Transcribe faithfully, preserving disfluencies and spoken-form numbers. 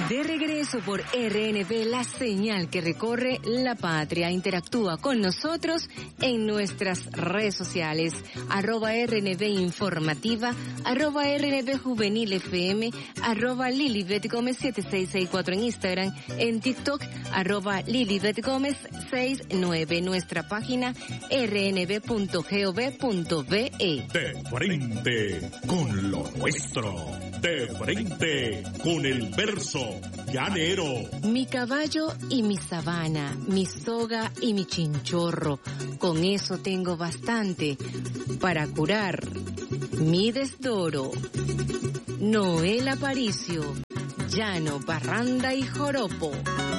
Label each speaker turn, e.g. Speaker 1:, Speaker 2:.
Speaker 1: De regreso por R N B, la señal que recorre la patria. Interactúa con nosotros en nuestras redes sociales, arroba R N B Informativa, arroba R N B Juvenil F M, arroba Lilibet Gómez siete seis seis cuatro en Instagram, en TikTok, arroba Lilibet Gómez seis nueve, nuestra página r n b punto gov punto be.
Speaker 2: De frente con lo nuestro, de frente con el verso llanero.
Speaker 1: Mi caballo y mi sabana, mi soga y mi chinchorro, con eso tengo bastante para curar mi desdoro. Noel Aparicio, Llano, Barranda y Joropo.